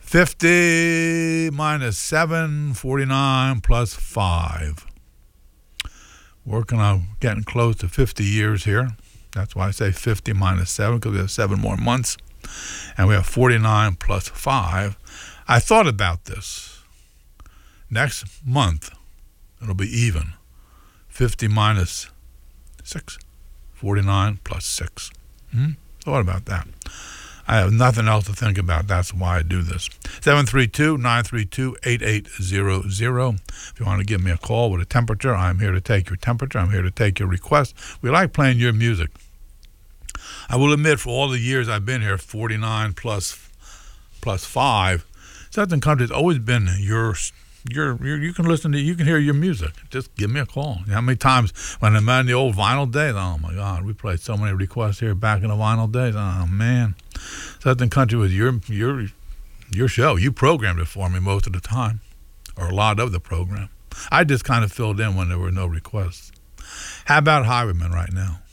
50 minus 7, 49 plus 5. Working on getting close to 50 years here. That's why I say 50 minus 7, because we have 7 more months. And we have 49 plus 5. I thought about this. Next month, it'll be even. 50 minus 6, 49 plus 6. Thought about that. I have nothing else to think about. That's why I do this. 732-932-8800. If you want to give me a call with a temperature, I'm here to take your temperature. I'm here to take your request. We like playing your music. I will admit, for all the years I've been here, 49 plus 5, Southern Country's always been you can listen to, you can hear your music. Just give me a call. How many times when I'm in the old vinyl days, oh my God, we played so many requests here back in the vinyl days. Oh man, Southern Country was your show. You programmed it for me most of the time, or a lot of the program. I just kind of filled in when there were no requests. How about Highwayman right now?